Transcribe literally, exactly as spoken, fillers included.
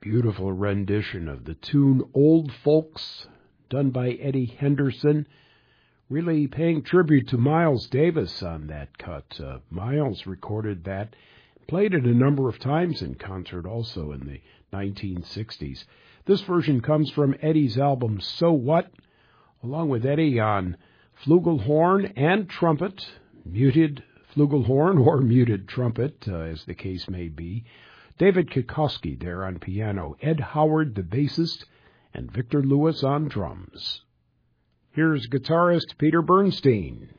beautiful rendition of the tune Old Folks, done by Eddie Henderson, really paying tribute to Miles Davis on that cut. Uh, Miles recorded that, played it a number of times in concert also in the nineteen sixties. This version comes from Eddie's album So What, along with Eddie on flugelhorn and trumpet, muted flugelhorn or muted trumpet, uh, as the case may be. David Kikoski there on piano, Ed Howard the bassist, and Victor Lewis on drums. Here's guitarist Peter Bernstein.